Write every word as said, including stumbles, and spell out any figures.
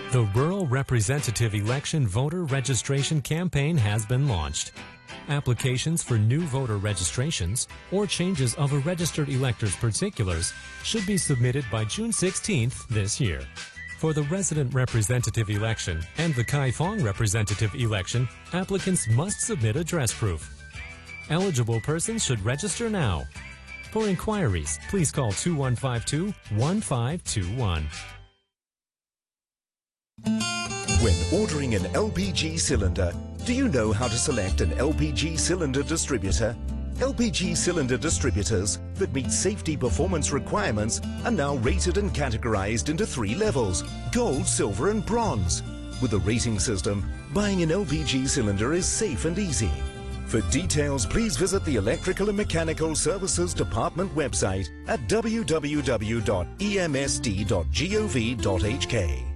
The Rural Representative Election Voter Registration Campaign has been launched. Applications for new voter registrations or changes of a registered elector's particulars should be submitted by June sixteenth this year. For the resident representative election and the Kaifong representative election, applicants must submit address proof. Eligible persons should register now. For inquiries, please call two one five two, one five two one. When ordering an L P G cylinder, do you know how to select an L P G cylinder distributor? L P G cylinder distributors that meet safety performance requirements are now rated and categorized into three levels: gold, silver and bronze. With the rating system, buying an L P G cylinder is safe and easy. For details, please visit the Electrical and Mechanical Services Department website at w w w dot e m s d dot gov dot h k.